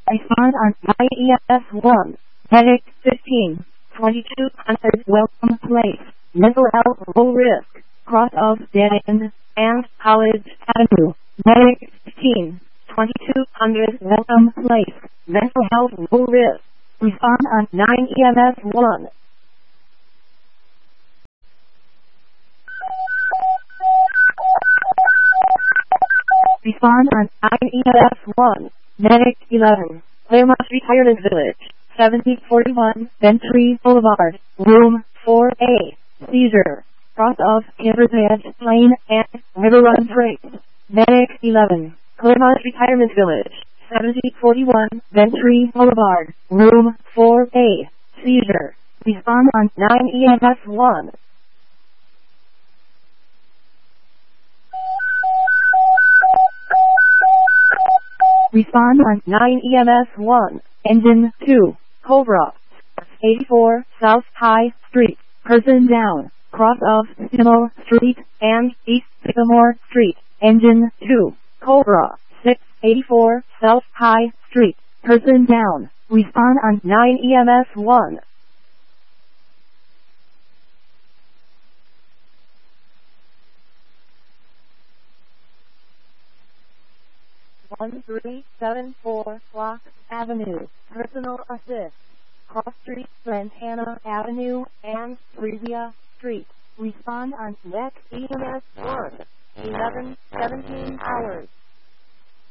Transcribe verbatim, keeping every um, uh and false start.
Respond on I E S one. Medic fifteen. twenty-two hundred Welcome Place. Mental health low risk. Cross of Dead End and College Avenue. Medic fifteen. twenty-two hundred Welcome Place. Mental health low risk. Respond on nine E M S one. Respond on nine E M S one. Medic eleven. Claremont Retirement Village. seventy forty-one Bentry Boulevard. Room four A. Seizure. Cross of River's Edge Lane and River Run Trace. Medic eleven. Claremont Retirement Village. seventy forty-one Bentry Boulevard. Room four A. Seizure. Respond on nine E M S one. Respond on nine E M S one. Engine two. Cobra. eighty-four South High Street. Person down. Cross of Sycamore Street and East Sycamore Street. Engine two. Cobra. six eighty-four South High Street. Person down. Respond on nine E M S one. one three seven four Flock Avenue. Personal assist. Cross Street, Lantana Avenue, and Previa Street. Respond on next E M S one. eleven seventeen hours.